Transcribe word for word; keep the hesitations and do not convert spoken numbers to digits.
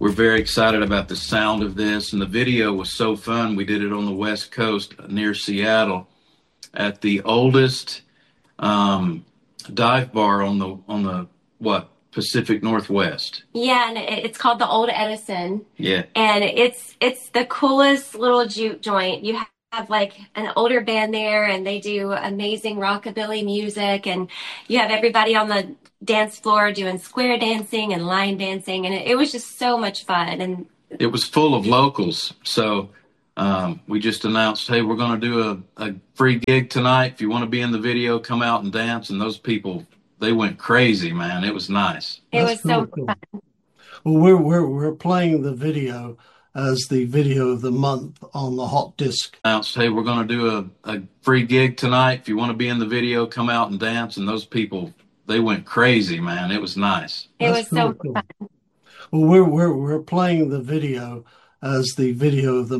we're very excited about the sound of this, and the video was so fun. We did it on the West Coast near Seattle at the oldest um, dive bar on the on the what Pacific Northwest. Yeah, and it, it's called the Old Edison. Yeah, And it's it's the coolest little juke joint. You have like an older band there, and they do amazing rockabilly music, and you have everybody on the dance floor doing square dancing and line dancing, and it, it was just so much fun. And it was full of locals. So um, we just announced, hey, we're going to do a, a free gig tonight. If you want to be in the video, come out and dance. And those people, they went crazy, man. It was nice. it That's was so really cool. fun. Well, we're we're we're playing the video as the video of the month on the hot disc. Announced, hey, we're going to do a, a free gig tonight. If you want to be in the video, come out and dance. And those people, they went crazy, man. It was nice. It That's was so really cool. fun. Well, we're we're we're playing the video as the video of the